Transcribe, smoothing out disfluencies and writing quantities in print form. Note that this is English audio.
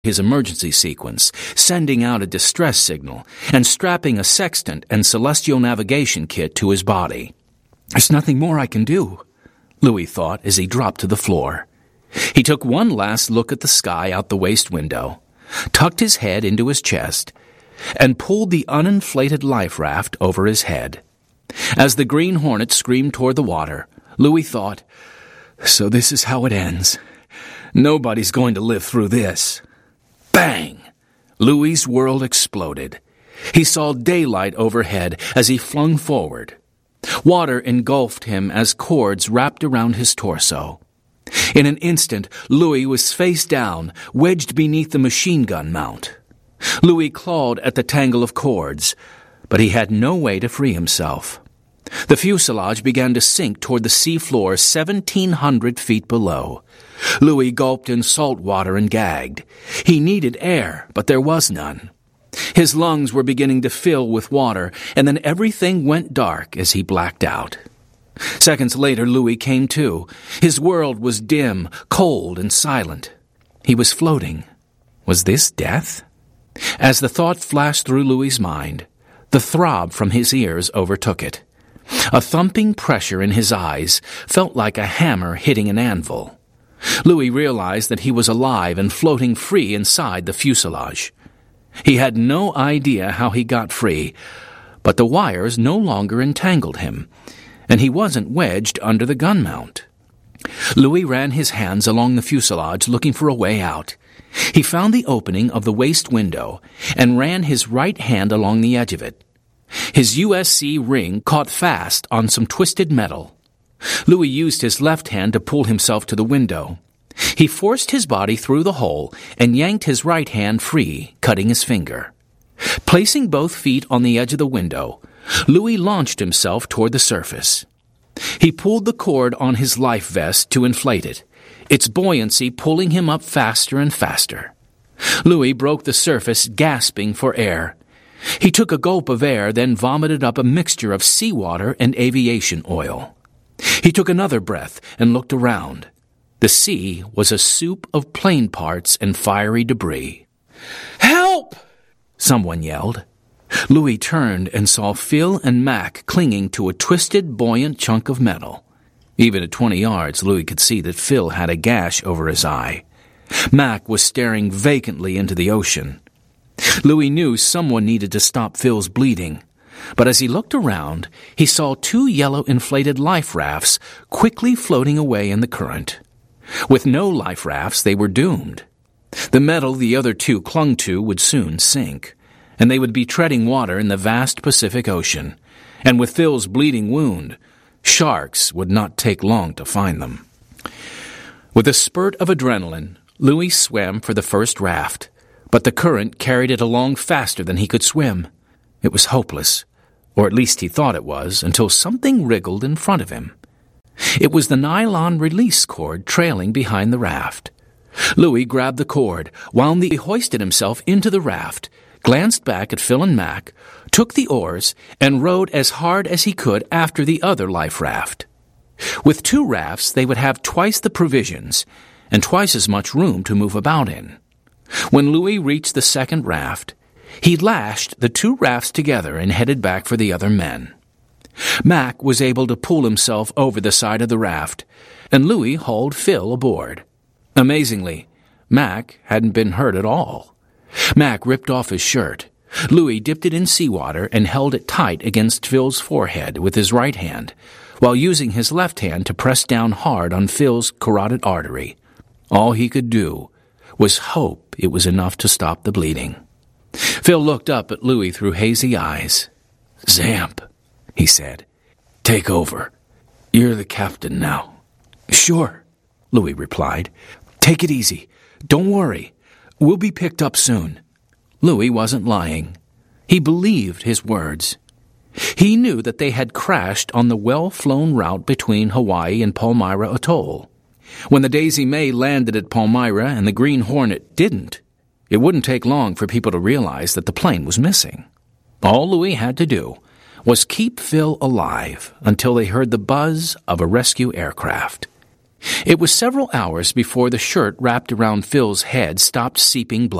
his emergency sequence, sending out a distress signal, and strapping a sextant and celestial navigation kit to his body. "There's nothing more I can do," Louis thought as he dropped to the floor. He took one last look at the sky out the waist window, tucked his head into his chest, and pulled the uninflated life raft over his head. As the Green Hornet screamed toward the water, Louis thought, "So this is how it ends. Nobody's going to live through this." Bang! Louis's world exploded. He saw daylight overhead as he flung forward. Water engulfed him as cords wrapped around his torso. In an instant, Louis was face down, wedged beneath the machine gun mount. Louis clawed at the tangle of cords, but he had no way to free himself. The fuselage began to sink toward the seafloor 1,700 feet below. Louis gulped in salt water and gagged. He needed air, but there was none. His lungs were beginning to fill with water, and then everything went dark as he blacked out. Seconds later, Louis came to. His world was dim, cold, and silent. He was floating. Was this death? As the thought flashed through Louis's mind, the throb from his ears overtook it. A thumping pressure in his eyes felt like a hammer hitting an anvil. Louis realized that he was alive and floating free inside the fuselage. He had no idea how he got free, but the wires no longer entangled him, and he wasn't wedged under the gun mount. Louis ran his hands along the fuselage looking for a way out. He found the opening of the waist window and ran his right hand along the edge of it. His USC ring caught fast on some twisted metal. Louis used his left hand to pull himself to the window. He forced his body through the hole and yanked his right hand free, cutting his finger. Placing both feet on the edge of the window, Louis launched himself toward the surface. He pulled the cord on his life vest to inflate it, its buoyancy pulling him up faster and faster. Louis broke the surface, gasping for air. He took a gulp of air, then vomited up a mixture of seawater and aviation oil. He took another breath and looked around. The sea was a soup of plane parts and fiery debris. "Help!" someone yelled. Louis turned and saw Phil and Mac clinging to a twisted, buoyant chunk of metal. Even at 20 yards, Louis could see that Phil had a gash over his eye. Mac was staring vacantly into the ocean. Louis knew someone needed to stop Phil's bleeding, but as he looked around, he saw 2 yellow inflated life rafts quickly floating away in the current. With no life rafts, they were doomed. The metal the other 2 clung to would soon sink, and they would be treading water in the vast Pacific Ocean, and with Phil's bleeding wound, sharks would not take long to find them. With a spurt of adrenaline, Louis swam for the first raft, but the current carried it along faster than he could swim. It was hopeless, or at least he thought it was, until something wriggled in front of him. It was the nylon release cord trailing behind the raft. Louis grabbed the cord, wound hoisted himself into the raft, glanced back at Phil and Mac, took the oars, and rowed as hard as he could after the other life raft. With 2 rafts, they would have twice the provisions and twice as much room to move about in. When Louis reached the second raft, he lashed the 2 rafts together and headed back for the other men. Mac was able to pull himself over the side of the raft, and Louis hauled Phil aboard. Amazingly, Mac hadn't been hurt at all. Mac ripped off his shirt. Louis dipped it in seawater and held it tight against Phil's forehead with his right hand, while using his left hand to press down hard on Phil's carotid artery. All he could do was hope it was enough to stop the bleeding. Phil looked up at Louis through hazy eyes. "Zamp," he said, "take over. You're the captain now." "Sure," Louis replied. "Take it easy. Don't worry. We'll be picked up soon." Louis wasn't lying. He believed his words. He knew that they had crashed on the well-flown route between Hawaii and Palmyra Atoll. When the Daisy May landed at Palmyra and the Green Hornet didn't, it wouldn't take long for people to realize that the plane was missing. All Louis had to do was keep Phil alive until they heard the buzz of a rescue aircraft. It was several hours before the shirt wrapped around Phil's head stopped seeping blood